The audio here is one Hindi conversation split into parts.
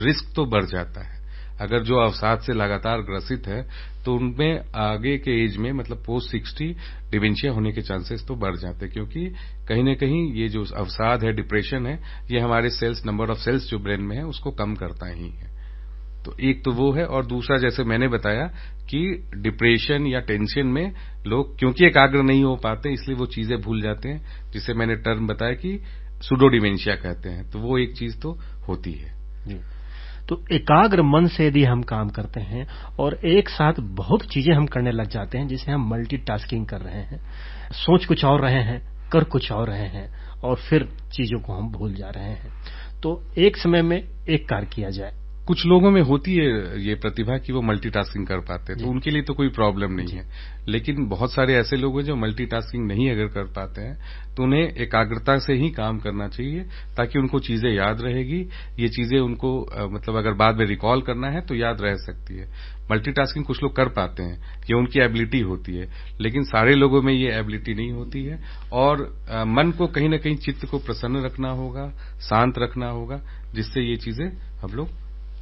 रिस्क तो बढ़ जाता है। अगर जो अवसाद से लगातार ग्रसित है तो उनमें आगे के एज में मतलब पोस्ट 60 डिमेंशिया होने के चांसेस तो बढ़ जाते हैं, क्योंकि कहीं न कहीं ये जो अवसाद है, डिप्रेशन है, ये हमारे सेल्स, नंबर ऑफ सेल्स जो ब्रेन में है उसको कम करता ही है। तो एक तो वो है, और दूसरा जैसे मैंने बताया कि डिप्रेशन या टेंशन में लोग क्योंकि एकाग्र नहीं हो पाते इसलिए वो चीजें भूल जाते हैं, जिसे मैंने टर्म बताया कि सुडो डिमेंशिया कहते हैं। तो वो एक चीज तो होती है जी। तो एकाग्र मन से यदि हम काम करते हैं और एक साथ बहुत चीजें हम करने लग जाते हैं, जिसे हम मल्टीटास्किंग कर रहे हैं, सोच कुछ और रहे हैं, कर कुछ और रहे हैं, और फिर चीजों को हम भूल जा रहे हैं, तो एक समय में एक कार्य किया जाए। कुछ लोगों में होती है ये प्रतिभा कि वो मल्टीटास्किंग कर पाते हैं, तो उनके लिए तो कोई प्रॉब्लम नहीं है। लेकिन बहुत सारे ऐसे लोग हैं जो मल्टीटास्किंग नहीं अगर कर पाते हैं तो उन्हें एकाग्रता से ही काम करना चाहिए, ताकि उनको चीजें याद रहेगी। ये चीजें उनको मतलब अगर बाद में रिकॉल करना है तो याद रह सकती है। मल्टीटास्किंग कुछ लोग कर पाते हैं, ये उनकी एबिलिटी होती है, लेकिन सारे लोगों में ये एबिलिटी नहीं होती है। और मन को कहीं न कहीं, चित्त को प्रसन्न रखना होगा, शांत रखना होगा, जिससे ये चीजें हम लोग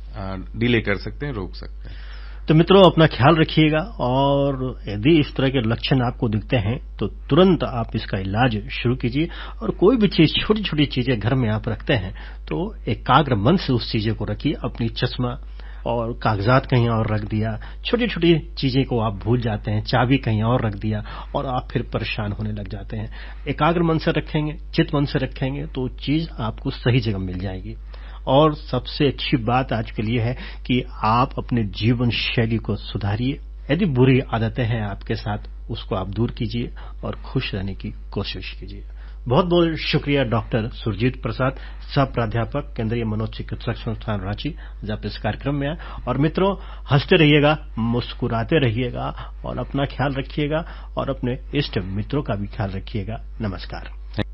डिले कर सकते हैं, रोक सकते हैं। तो मित्रों, अपना ख्याल रखिएगा, और यदि इस तरह के लक्षण आपको दिखते हैं तो तुरंत आप इसका इलाज शुरू कीजिए। और कोई भी चीज, छोटी छोटी चीजें घर में आप रखते हैं तो एकाग्र मन से उस चीजें को रखिए। अपनी चश्मा और कागजात कहीं और रख दिया, छोटी छोटी चीजें को आप भूल जाते हैं, चाबी कहीं और रख दिया, और आप फिर परेशान होने लग जाते हैं। एकाग्र मन से रखेंगे, चित मन से रखेंगे तो चीज आपको सही जगह मिल जाएगी। और सबसे अच्छी बात आज के लिए है कि आप अपने जीवन शैली को सुधारिए। यदि बुरी आदतें हैं आपके साथ, उसको आप दूर कीजिए और खुश रहने की कोशिश कीजिए। बहुत बहुत शुक्रिया डॉक्टर सुरजीत प्रसाद, सह प्राध्यापक, केंद्रीय मनोचिकित्सक संस्थान रांची, जब इस कार्यक्रम में आए। और मित्रों, हंसते रहिएगा, मुस्कुराते रहिएगा, और अपना ख्याल रखिएगा, और अपने इष्ट मित्रों का भी ख्याल रखिएगा। नमस्कार।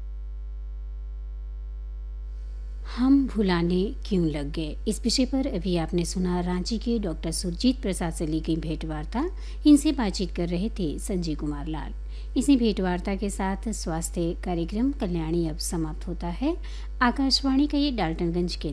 हम भुलाने क्यों लग गए, इस विषय पर अभी आपने सुना रांची के डॉक्टर सुरजीत प्रसाद से ली गई भेंटवार्ता। इनसे बातचीत कर रहे थे संजय कुमार लाल। इसी भेंटवार्ता के साथ स्वास्थ्य कार्यक्रम कल्याणी अब समाप्त होता है। आकाशवाणी का ये डाल्टनगंज केंद्र